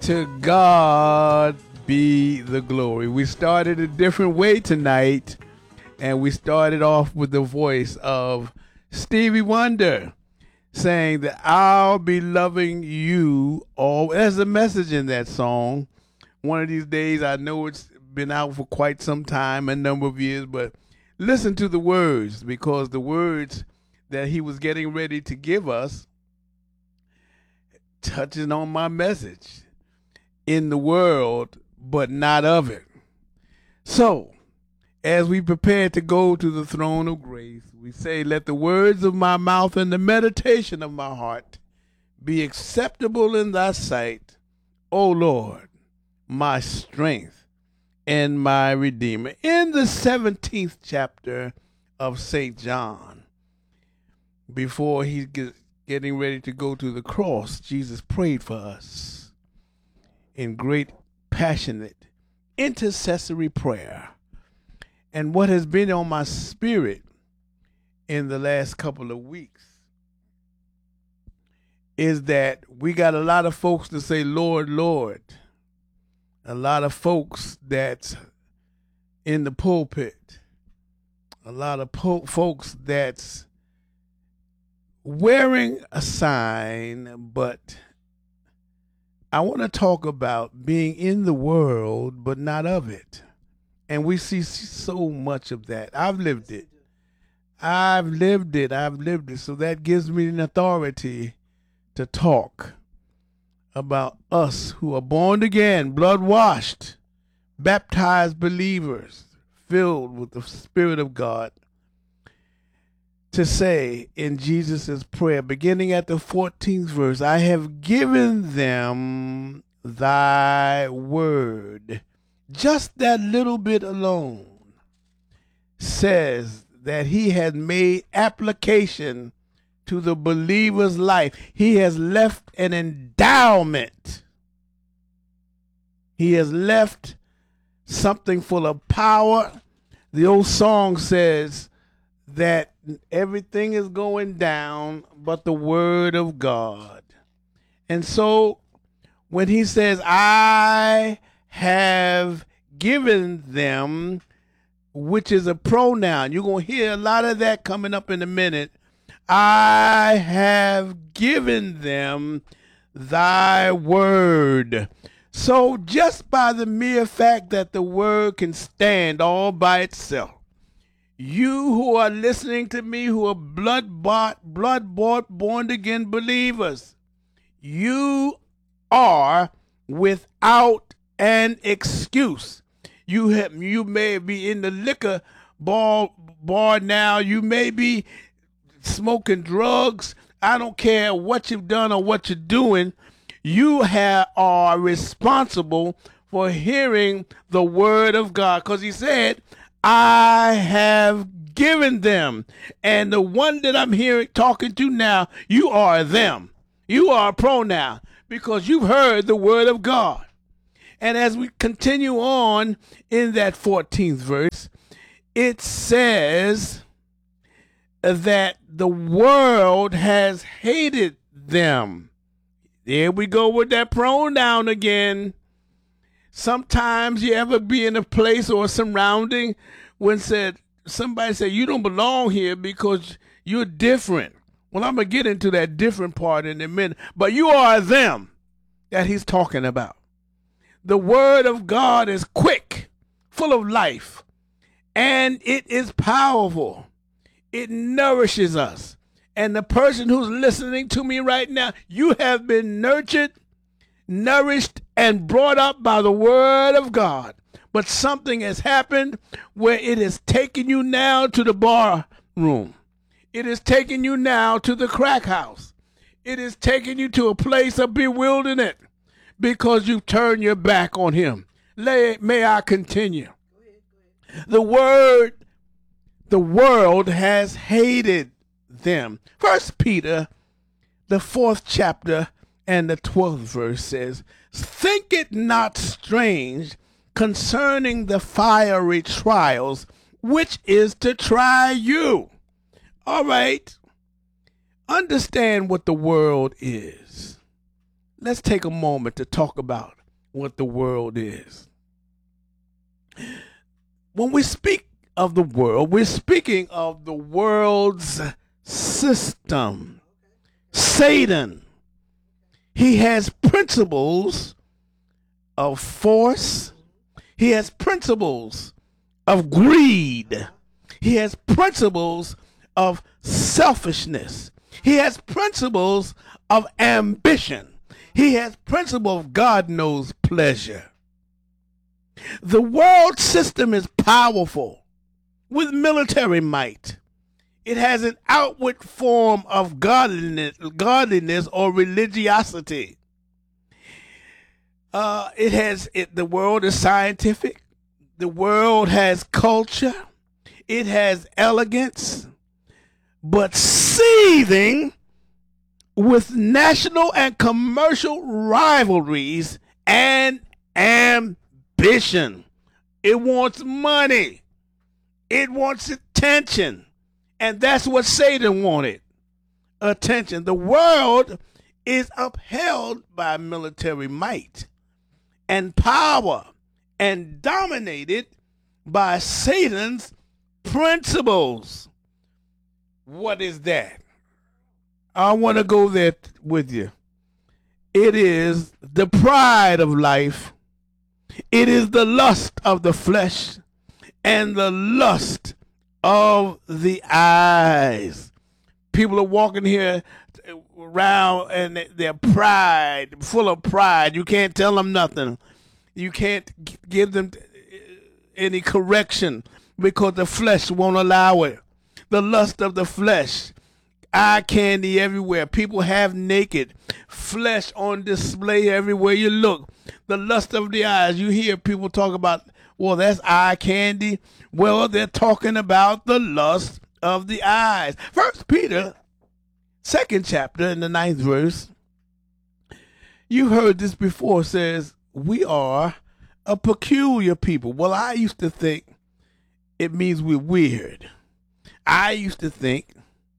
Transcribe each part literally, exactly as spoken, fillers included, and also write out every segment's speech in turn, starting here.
To God be the glory. We started a different way tonight, and we started off with the voice of Stevie Wonder saying that I'll be loving you all. There's a message in that song. One of these days, I know it's been out for quite some time, a number of years, but listen to the words, because the words that he was getting ready to give us touching on my message. In the world, but not of it. So, as we prepare to go to the throne of grace, we say, let the words of my mouth and the meditation of my heart be acceptable in thy sight, O Lord, my strength and my Redeemer. In the seventeenth chapter of Saint John, before he's getting ready to go to the cross, Jesus prayed for us in great, passionate, intercessory prayer. And what has been on my spirit in the last couple of weeks is that we got a lot of folks to say, Lord, Lord. A lot of folks that's in the pulpit. A lot of po- folks that's wearing a sign, but I want to talk about being in the world, but not of it. And we see so much of that. I've lived it. I've lived it. I've lived it. So that gives me an authority to talk about us who are born again, blood washed, baptized believers, filled with the Spirit of God, to say in Jesus' prayer, beginning at the fourteenth verse, I have given them thy word. Just that little bit alone says that he has made application to the believer's life. He has left an endowment. He has left something full of power. The old song says that everything is going down but the word of God. And so when he says, I have given them, which is a pronoun, you're going to hear a lot of that coming up in a minute. I have given them thy word. So just by the mere fact that the word can stand all by itself, you who are listening to me, who are blood-bought, blood-bought, born-again believers, you are without an excuse. You have, you may be in the liquor bar, bar now. You may be smoking drugs. I don't care what you've done or what you're doing. You have, are responsible for hearing the word of God, because he said, I have given them. And the one that I'm hearing talking to now, you are them. You are a pronoun because you've heard the word of God. And as we continue on in that fourteenth verse, it says that the world has hated them. There we go with that pronoun again. Sometimes you ever be in a place or a surrounding when said somebody said you don't belong here because you're different. Well, I'm going to get into that different part in a minute. But you are them that he's talking about. The word of God is quick, full of life, and it is powerful. It nourishes us. And the person who's listening to me right now, you have been nurtured, nourished, and brought up by the word of God. But something has happened where it has taken you now to the bar room. It has taken you now to the crack house. It has taken you to a place of bewilderment because you've turned your back on him. Lay, may I continue? The word, the world has hated them. First Peter, the fourth chapter and the twelfth verse says, think it not strange concerning the fiery trials which is to try you. All right. Understand what the world is. let's take a moment to talk about what the world is. When we speak of the world, we're speaking of the world's system. Satan, he has principles of force. He has principles of greed. He has principles of selfishness. He has principles of ambition. He has principles of God knows pleasure. The world system is powerful with military might. It has an outward form of godliness, godliness or religiosity. Uh, it has it. The world is scientific. The world has culture. It has elegance, but seething with national and commercial rivalries and ambition. It wants money. It wants attention. And that's what Satan wanted, attention. The world is upheld by military might and power and dominated by Satan's principles. What is that? I want to go there with you. It is the pride of life. It is the lust of the flesh and the lust of the eyes. People are walking here around and they're pride, full of pride. You can't tell them nothing. You can't give them any correction because the flesh won't allow it. The lust of the flesh, eye candy everywhere. People have naked flesh on display everywhere you look. The lust of the eyes. You hear people talk about, well, that's eye candy. Well, they're talking about the lust of the eyes. First Peter, second chapter, in the ninth verse. You heard this before. Says we are a peculiar people. Well, I used to think it means we're weird. I used to think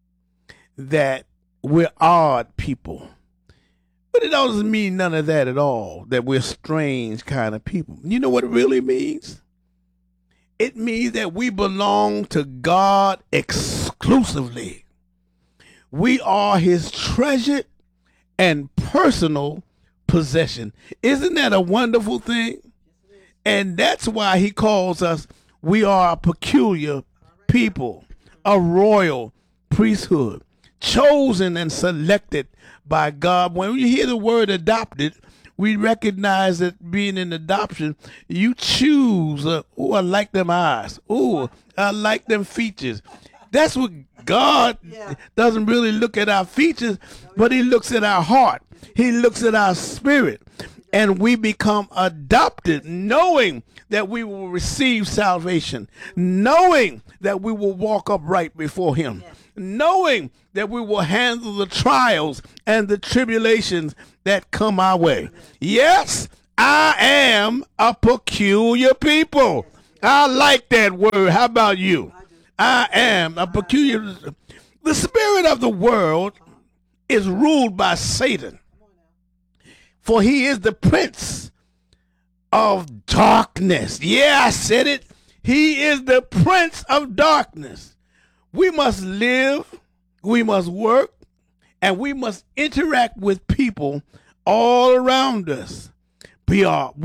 that we're odd people. But it doesn't mean none of that at all, that we're strange kind of people. You know what it really means? It means that we belong to God exclusively. We are his treasured and personal possession. Isn't that a wonderful thing? And that's why he calls us, we are a peculiar people, a royal priesthood, chosen and selected by God. When you hear the word adopted, we recognize that being in adoption, you choose, uh, oh, I like them eyes. Oh, I like them features. That's what God yeah. doesn't really look at our features, but he looks at our heart. He looks at our spirit. And we become adopted, knowing that we will receive salvation, knowing that we will walk upright before him, yes. knowing that we will handle the trials and the tribulations that come our way. Yes, I am a peculiar people. I like that word. How about you? I am a peculiar. The spirit of the world is ruled by Satan. For he is the prince of darkness. Yeah, I said it. He is the prince of darkness. We must live, we must work, and we must interact with people all around us. We are